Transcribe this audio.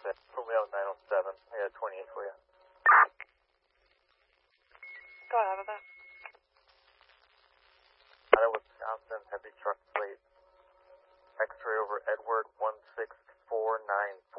Romeo 907, I got 28 for you. Go ahead with that. Out of Wisconsin, heavy truck plate. X-ray over Edward 1649